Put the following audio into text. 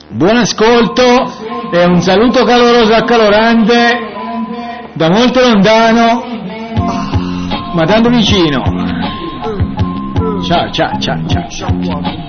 Buon ascolto e un saluto caloroso e accalorante da molto lontano, ma tanto vicino. Ciao, ciao, ciao, ciao.